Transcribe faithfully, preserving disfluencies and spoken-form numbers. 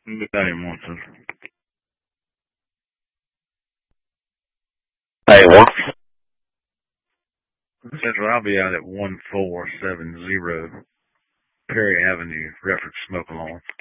Got him once. Hey, what? Central, I'll be out at one four seven zero Perry Avenue, reference smoke alarm.